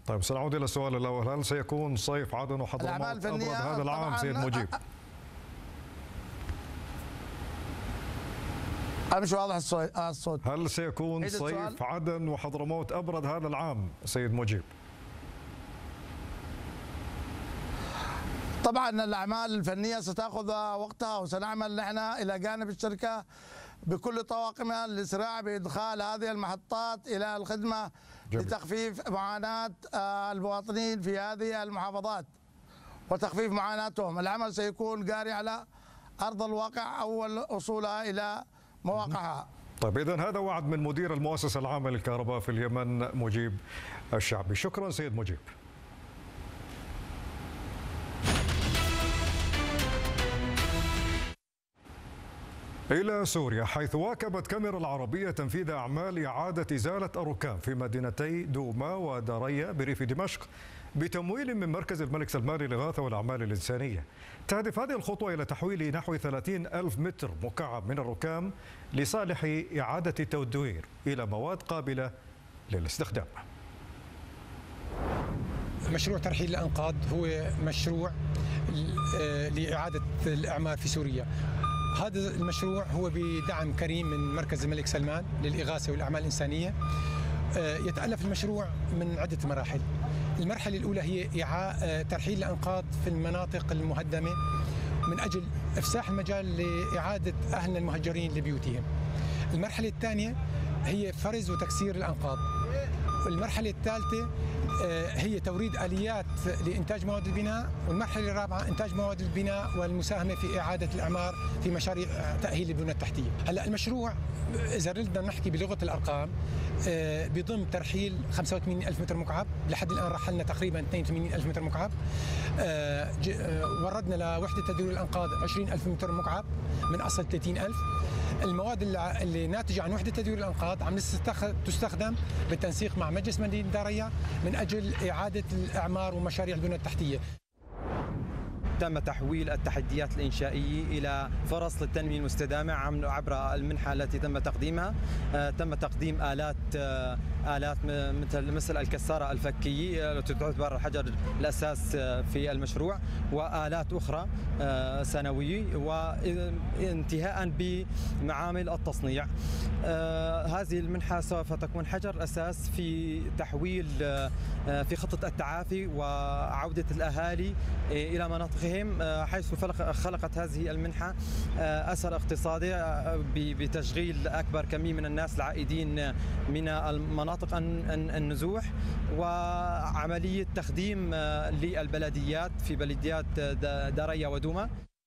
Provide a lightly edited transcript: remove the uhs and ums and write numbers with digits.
طيب سنعود إلى السؤال الأول، هل سيكون صيف عدن وحضرموت أبرد هذا العام سيد مجيب؟ مش واضح الصوت. هل سيكون صيف عدن وحضرموت أبرد هذا العام سيد مجيب؟ طبعا الأعمال الفنية ستأخذ وقتها، وسنعمل نحن إلى جانب الشركة بكل طواقمها للإسراع بإدخال هذه المحطات إلى الخدمة لتخفيف معاناة المواطنين في هذه المحافظات وتخفيف معاناتهم. العمل سيكون جاري على أرض الواقع أول وصولها إلى مواقعها. طيب إذن هذا وعد من مدير المؤسسة العامة للكهرباء في اليمن مجيب الشعبي. شكرا سيد مجيب. إلى سوريا، حيث واكبت كاميرا العربية تنفيذ أعمال إعادة إزالة الركام في مدينتي دوما ودريا بريف دمشق بتمويل من مركز الملك سلمان للإغاثة والأعمال الإنسانية. تهدف هذه الخطوة إلى تحويل نحو 30,000 متر مكعب من الركام لصالح إعادة التدوير إلى مواد قابلة للاستخدام. مشروع ترحيل الأنقاض هو مشروع لإعادة الأعمار في سوريا. هذا المشروع هو بدعم كريم من مركز الملك سلمان للإغاثة والأعمال الإنسانية. يتألف المشروع من عدة مراحل. المرحلة الأولى هي ترحيل الأنقاض في المناطق المهدمة من أجل إفساح المجال لإعادة أهلنا المهجرين لبيوتهم. المرحلة الثانية هي فرز وتكسير الأنقاض. المرحلة الثالثة هي توريد آليات لإنتاج مواد البناء، والمرحلة الرابعة إنتاج مواد البناء والمساهمة في إعادة الأعمار في مشاريع تأهيل البنى التحتية. هلا المشروع إذا ردنا نحكي بلغة الأرقام بيضم ترحيل 85,000 متر مكعب، لحد الآن رحلنا تقريبا 82,000 متر مكعب. وردنا لوحدة تدوير الأنقاض 20,000 متر مكعب من أصل 30,000. المواد اللي ناتجة عن وحدة تدوير الأنقاض عم تستخدم بالتنسيق مع مجلس مدينة دريا من أجل إعادة الأعمار ومشاريع البنى التحتية. تم تحويل التحديات الإنشائية إلى فرص للتنمية المستدامة عبر المنحة التي تم تقديمها. تم تقديم آلات مثل الكسارة الفكية التي تعتبر حجر الأساس في المشروع، وآلات أخرى سنوية، وانتهاء بمعامل التصنيع. هذه المنحة سوف تكون حجر أساس في تحويل في خطة التعافي وعودة الأهالي إلى مناطقهم، حيث خلقت هذه المنحة أثر اقتصادي بتشغيل أكبر كمية من الناس العائدين من المناطق النزوح، وعملية تخديم للبلديات في بلديات دريا ودوما.